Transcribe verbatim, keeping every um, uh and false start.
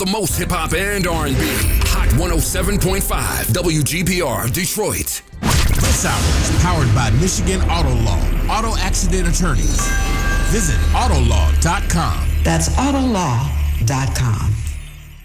The most hip-hop and R and B. Hot one oh seven point five W G P R Detroit. This hour is powered by Michigan Auto Law. Auto accident attorneys. Visit autolaw dot com. That's autolaw dot com.